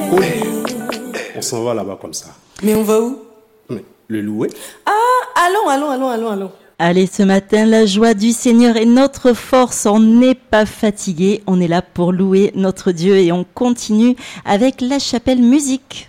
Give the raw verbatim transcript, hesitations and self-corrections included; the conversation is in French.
Oui. On s'en va là-bas comme ça. Mais on va où? Mais le louer. Ah, allons, allons, allons, allons, allons. Allez, ce matin, la joie du Seigneur est notre force. On n'est pas fatigué. On est là pour louer notre Dieu et on continue avec la chapelle musique.